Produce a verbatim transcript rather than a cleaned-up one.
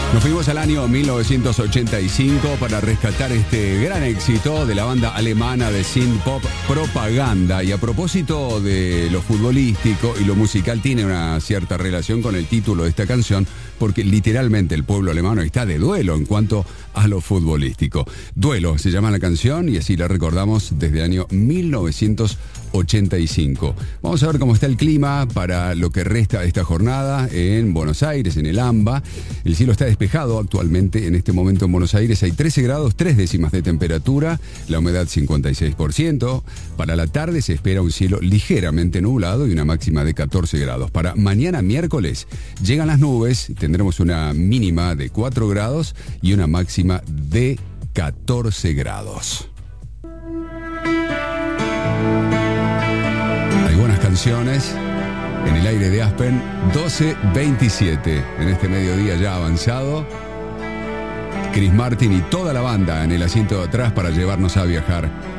Nos fuimos al año mil novecientos ochenta y cinco para rescatar este gran éxito de la banda alemana de synth pop Propaganda. Y a propósito de lo futbolístico y lo musical, tiene una cierta relación con el título de esta canción, porque literalmente el pueblo alemán está de duelo en cuanto a lo futbolístico. Duelo se llama la canción y así la recordamos desde el año mil novecientos ochenta y cinco. Vamos a ver cómo está el clima para lo que resta de esta jornada en Buenos Aires, en el AMBA. El cielo está despejado actualmente. En este momento en Buenos Aires hay trece grados, tres décimas de temperatura, la humedad cincuenta y seis por ciento. Para la tarde se espera un cielo ligeramente nublado y una máxima de catorce grados. Para mañana miércoles llegan las nubes, tendremos una mínima de cuatro grados y una máxima de catorce grados. Hay buenas canciones en el aire de Aspen. Doce veintisiete en este mediodía ya avanzado. Chris Martin y toda la banda en el asiento de atrás para llevarnos a viajar